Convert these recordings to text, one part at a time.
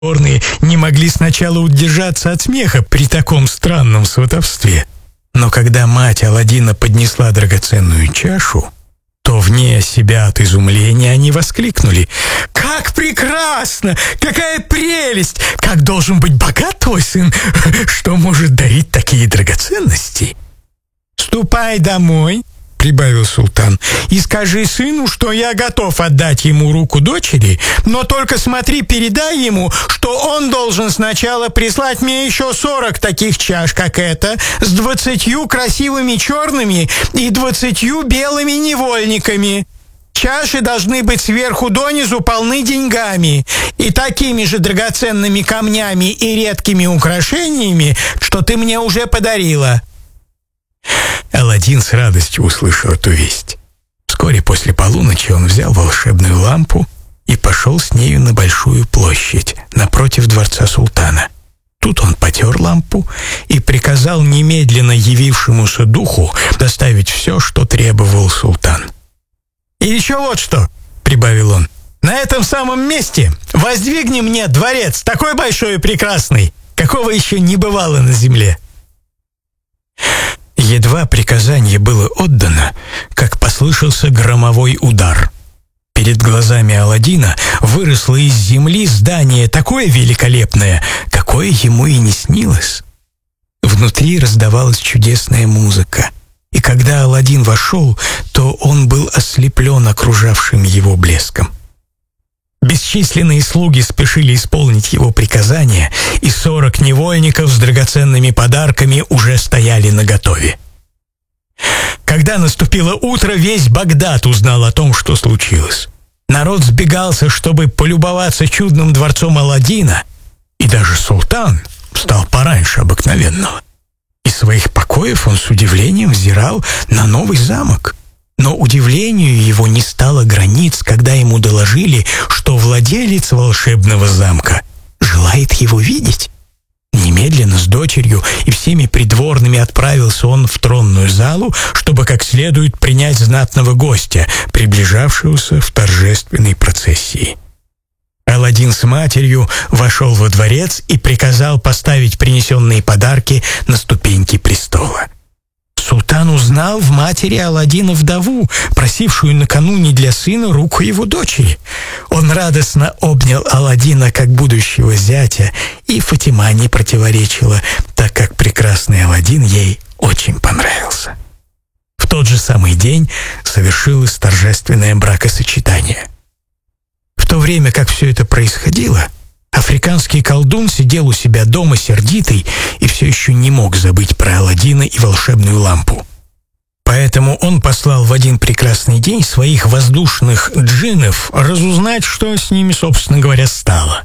придворные не могли сначала удержаться от смеха при таком странном сватовстве. Но когда мать Аладдина поднесла драгоценную чашу, то вне себя от изумления они воскликнули: «Как прекрасно! Какая прелесть! Как должен быть богат твой сын, что может дарить такие драгоценности!» «Ступай домой», — прибавил султан, «и скажи сыну, что я готов отдать ему руку дочери, но только смотри, передай ему, что он должен сначала прислать мне еще 40 таких чаш, как эта, с 20 красивыми черными и 20 белыми невольниками. Чаши должны быть сверху донизу полны деньгами и такими же драгоценными камнями и редкими украшениями, что ты мне уже подарила». Аладдин с радостью услышал эту весть. Вскоре после полуночи он взял волшебную лампу и пошел с нею на большую площадь напротив дворца султана. Тут он потер лампу и приказал немедленно явившемуся духу доставить все, что требовал султан. «И еще вот что», — прибавил он, — «на этом самом месте воздвигни мне дворец, такой большой и прекрасный, какого еще не бывало на земле». Едва приказание было отдано, как послышался громовой удар. Перед глазами Аладдина выросло из земли здание такое великолепное, какое ему и не снилось. Внутри раздавалась чудесная музыка, и когда Аладдин вошел, то он был ослеплен окружавшим его блеском. Бесчисленные слуги спешили исполнить его приказания, и 40 невольников с драгоценными подарками уже стояли наготове. Когда наступило утро, весь Багдад узнал о том, что случилось. Народ сбегался, чтобы полюбоваться чудным дворцом Аладдина, и даже султан встал пораньше обыкновенного. Из своих покоев он с удивлением взирал на новый замок. Но удивлению его не стало границ, когда ему доложили, что владелец волшебного замка желает его видеть. Немедленно с дочерью и всеми придворными отправился он в тронную залу, чтобы как следует принять знатного гостя, приближавшегося в торжественной процессии. Аладдин с матерью вошел во дворец и приказал поставить принесенные подарки на ступеньки престола. Султан узнал в матери Аладдина вдову, просившую накануне для сына руку его дочери. Он радостно обнял Аладдина как будущего зятя, и Фатима не противоречила, так как прекрасный Аладдин ей очень понравился. В тот же самый день совершилось торжественное бракосочетание. В то время, как все это происходило, африканский колдун сидел у себя дома сердитый и все еще не мог забыть про Аладдина и волшебную лампу. Поэтому он послал в один прекрасный день своих воздушных джиннов разузнать, что с ними, собственно говоря, стало.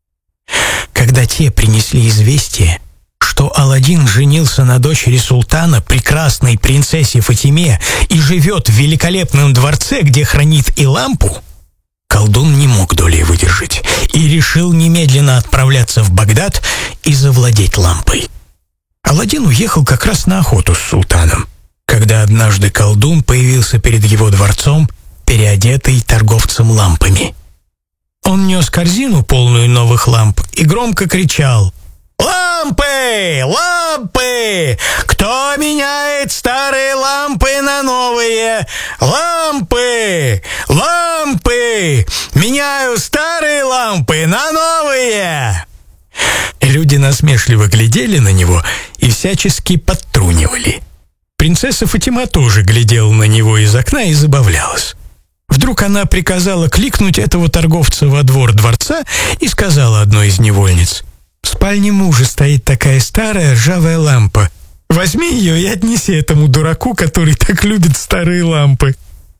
Когда те принесли известие, что Аладдин женился на дочери султана, прекрасной принцессе Фатиме, и живет в великолепном дворце, где хранит и лампу, колдун не мог долей выдержать и решил немедленно отправляться в Багдад и завладеть лампой. Аладдин уехал как раз на охоту с султаном, когда однажды колдун появился перед его дворцом, переодетый торговцем лампами. Он нес корзину, полную новых ламп, и громко кричал: «Лампы! Лампы! Кто меняет старые лампы на новые? Лампы! Лампы! Меняю старые лампы на новые!» Люди насмешливо глядели на него и всячески подтрунивали. Принцесса Фатима тоже глядела на него из окна и забавлялась. Вдруг она приказала кликнуть этого торговца во двор дворца и сказала одной из невольниц: «В спальне мужа стоит такая старая ржавая лампа. Возьми ее и отнеси этому дураку, который так любит старые лампы».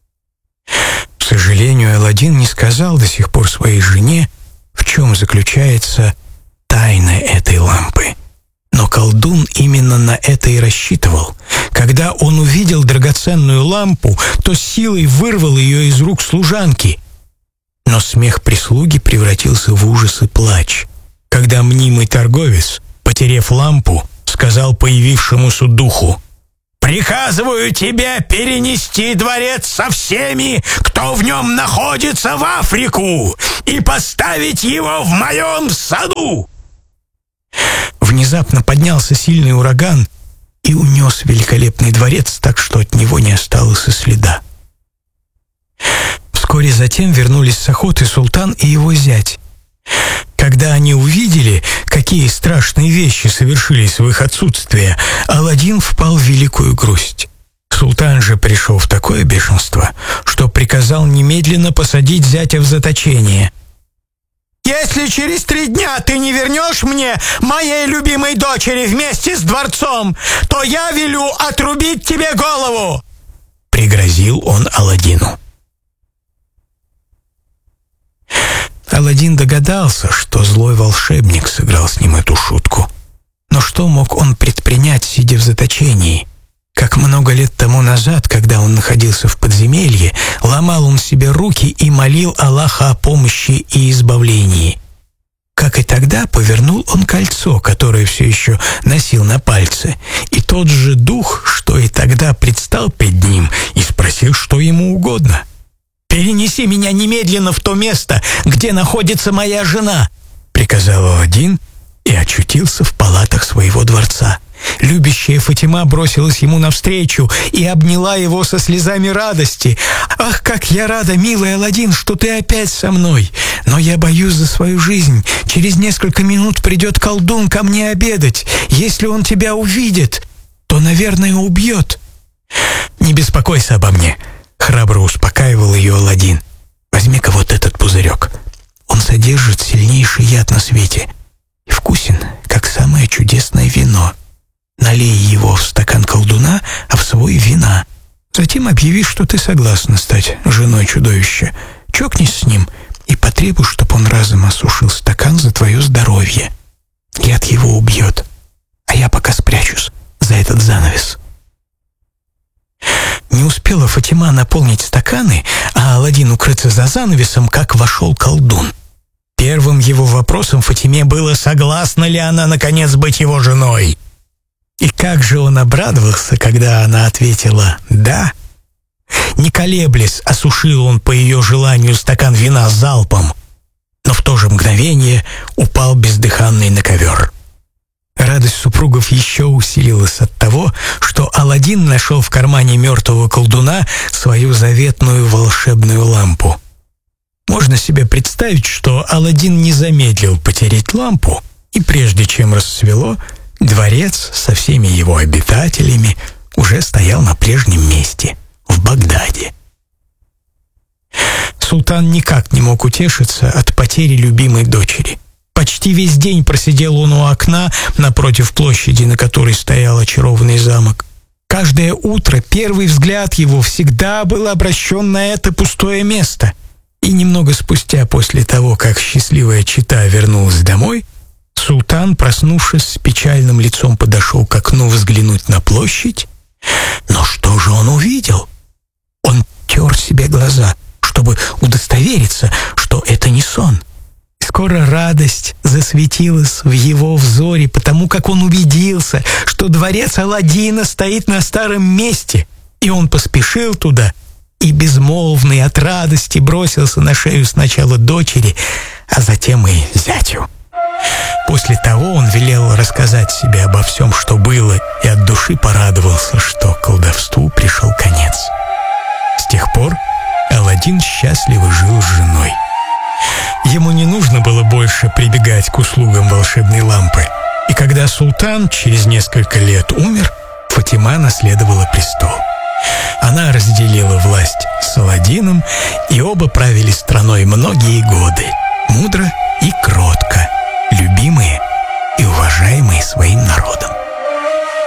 К сожалению, Аладдин не сказал до сих пор своей жене, в чем заключается тайна этой лампы. Но колдун именно на это и рассчитывал. Когда он увидел драгоценную лампу, то с силой вырвал ее из рук служанки. Но смех прислуги превратился в ужас и плач, когда мнимый торговец, потеряв лампу, сказал появившемуся духу: приказываю тебе перенести дворец со всеми, кто в нем находится, в Африку, и поставить его в моем саду!» Внезапно поднялся сильный ураган и унес великолепный дворец так, что от него не осталось и следа. Вскоре затем вернулись с охоты султан и его зять. Когда они увидели, какие страшные вещи совершились в их отсутствие, Аладдин впал в великую грусть. Султан же пришел в такое бешенство, что приказал немедленно посадить зятя в заточение. «Если через 3 дня ты не вернешь мне моей любимой дочери вместе с дворцом, то я велю отрубить тебе голову!» — пригрозил он Аладдину. Аладдин догадался, что злой волшебник сыграл с ним эту шутку. Но что мог он предпринять, сидя в заточении? Как много лет тому назад, когда он находился в подземелье, ломал он себе руки и молил Аллаха о помощи и избавлении. Как и тогда, повернул он кольцо, которое все еще носил на пальце, и тот же дух, что и тогда предстал перед ним, и спросил, что ему угодно. «Перенеси меня немедленно в то место, где находится моя жена», — приказал Аладдин и очутился в палатах своего дворца. Любящая Фатима бросилась ему навстречу и обняла его со слезами радости. «Ах, как я рада, милый Аладдин, что ты опять со мной! Но я боюсь за свою жизнь. Через несколько минут придет колдун ко мне обедать. Если он тебя увидит, то, наверное, убьет». «Не беспокойся обо мне», — храбро успокаивал ее Аладдин. «Возьми-ка вот этот пузырек. Он содержит сильнейший яд на свете и вкусен, как самое чудесное вино. Налей его в стакан колдуна, а в свой вина. Затем объяви, что ты согласна стать женой чудовища. Чокнись с ним и потребуй, чтобы он разом осушил стакан за твое здоровье. Яд его убьет, а я пока спрячусь за этот занавес». Не успела Фатима наполнить стаканы, а Аладдин укрыться за занавесом, как вошел колдун. Первым его вопросом Фатиме было, согласна ли она, наконец, быть его женой. И как же он обрадовался, когда она ответила «да». Не колеблясь, осушил он по ее желанию стакан вина залпом, но в то же мгновение упал бездыханный на ковер. Радость супругов еще усилилась от того, что Аладдин нашел в кармане мертвого колдуна свою заветную волшебную лампу. Можно себе представить, что Аладдин не замедлил потерять лампу, и прежде чем рассвело, дворец со всеми его обитателями уже стоял на прежнем месте, в Багдаде. Султан никак не мог утешиться от потери любимой дочери. Почти весь день просидел он у окна напротив площади, на которой стоял очарованный замок. Каждое утро первый взгляд его всегда был обращен на это пустое место. И немного спустя, после того, как счастливая чета вернулась домой, султан, проснувшись с печальным лицом, подошел к окну взглянуть на площадь. Но что же он увидел? Он тер себе глаза, чтобы удостовериться, что это не сон. Скоро радость засветилась в его взоре, потому как он убедился, что дворец Аладдина стоит на старом месте, и он поспешил туда и, безмолвный от радости, бросился на шею сначала дочери, а затем и зятю. После того он велел рассказать себе обо всем, что было, и от души порадовался, что колдовству пришел конец. С тех пор Аладдин счастливо жил с женой. Ему не нужно было больше прибегать к услугам волшебной лампы. И когда султан через несколько лет умер, Фатима наследовала престол. Она разделила власть с Аладдином, и оба правили страной многие годы, мудро и круто.